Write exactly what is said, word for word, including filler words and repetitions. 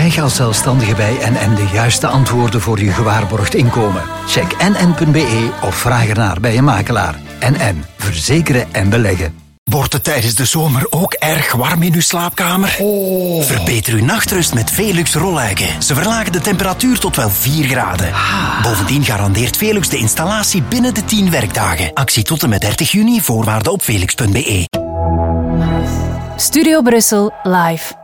Krijg als zelfstandige bij N N de juiste antwoorden voor je gewaarborgd inkomen. Check n n punt b e of vraag ernaar bij een makelaar. N N. Verzekeren en beleggen. Wordt het tijdens de zomer ook erg warm in uw slaapkamer? Oh. Verbeter uw nachtrust met Velux rolluiken. Ze verlagen de temperatuur tot wel vier graden. Ah. Bovendien garandeert Velux de installatie binnen de tien werkdagen. Actie tot en met dertig juni, voorwaarden op velux punt b e. Studio Brussel live.